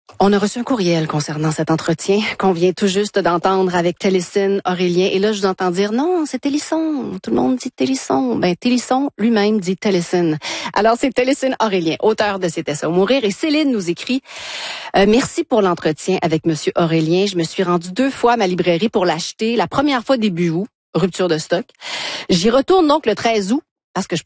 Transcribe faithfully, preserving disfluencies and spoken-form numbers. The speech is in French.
On a reçu un courriel concernant cet entretien qu'on vient tout juste d'entendre avec Télisson Aurélien. Et là, je vous entends dire, non, c'est Télisson. Tout le monde dit Télisson. Ben, Télisson lui-même dit Télisson. Alors, c'est Télisson Aurélien, auteur de C'était ça ou mourir. Et Céline nous écrit, euh, merci pour l'entretien avec Monsieur Aurélien. Je me suis rendue deux fois à ma librairie pour l'acheter. La première fois début août, rupture de stock. J'y retourne donc le treize août parce que je